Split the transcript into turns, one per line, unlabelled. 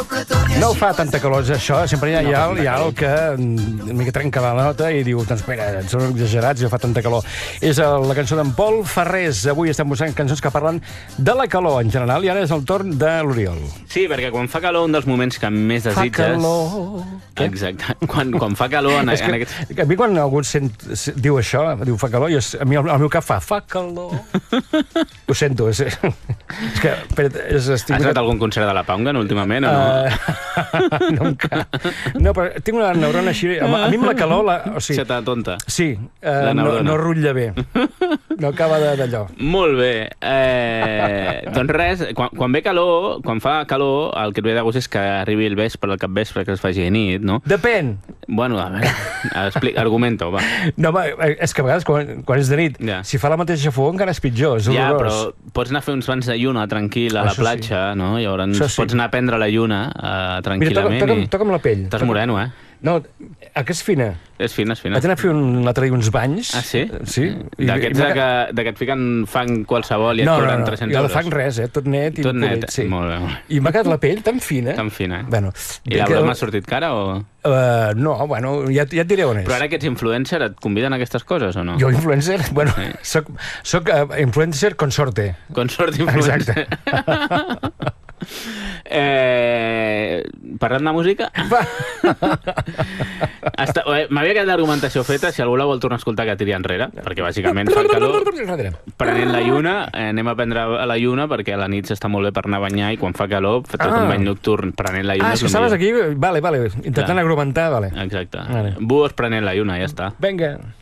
No fa tanta calor, això. Sempre hi ha el que una mica trenca la nota i diu, doncs espera, són exagerats i no fa tanta calor. És la cançó d'en Pol Ferrés. Avui estem buscant cançons que parlen de la calor en general i ara és el torn de l'Oriol.
Sí, perquè quan fa calor, un dels moments que més desitges...
Fa calor...
Exacte. Quan fa calor...
A mi quan algú diu això, diu fa calor, a mi el meu cap fa calor. Ho sento. És que...
Has anat a algun concert de la Paungan últimament o no?
No, però tinc una neurona així... A mi amb la calor...
Se t'ha tonta.
Sí, no rutlla bé. No acaba d'allò.
Molt bé. Doncs res, quan ve calor, quan fa calor, el que et ve de gust és que arribi el vespre, el capvespre, que es faci nit, no?
Depèn.
Bueno, a veure, argumento, va.
No, és que a vegades, quan és de nit, si fa la mateixa fuor encara és pitjor, és horrorós.
Ja, però pots anar a fer uns bans de lluna tranquil a la platja, no? Llavors pots anar a prendre la lluna tranquil·lament.
Mira, toca'm la pell.
Estàs moreno, eh?
No, que és fina.
És fina, és fina.
Vaig anar a fer l'altre dia uns banys.
Ah, sí?
Sí.
D'aquests que et fiquen fang qualsevol i et cobren 300 euros.
No, de fang res, tot net.
Tot net, molt bé.
I m'ha quedat la pell tan fina.
Tan fina.
Bueno,
I la broma ha sortit cara o...?
No, bueno, ja et diré on és.
Però ara que ets influencer, et conviden a aquestes coses o no?
Jo, influencer? Bueno, soc influencer consorte.
Consorte influencer. Exacte. Parlant de música, m'havia quedat l'argumentació feta. Si algú la vol tornar a escoltar, que tiri enrere, perquè bàsicament fa calor. Prenent la lluna, anem a prendre la lluna perquè a la nit s'està molt bé per anar a banyar i quan fa calor, tot un bany nocturn prenent la lluna.
És que estaves aquí, vale, intentant argumentar, vale.
Exacte. Buos prenent la lluna, ja està.
Vinga.